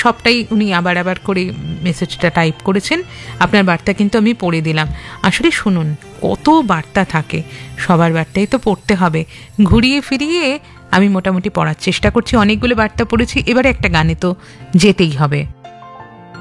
সবটাই উনি আবার আবার করে মেসেজটা টাইপ করেছেন। আপনার বার্তা কিন্তু আমি পড়ে দিলাম। আসলে শুনুন, কত বার্তা থাকে, সবার বার্তাই তো পড়তে হবে। ঘুরিয়ে ফিরিয়ে আমি মোটামুটি পড়ার চেষ্টা করছি, অনেকগুলো বার্তা পড়েছি, এবারে একটা গানে তো যেতেই হবে।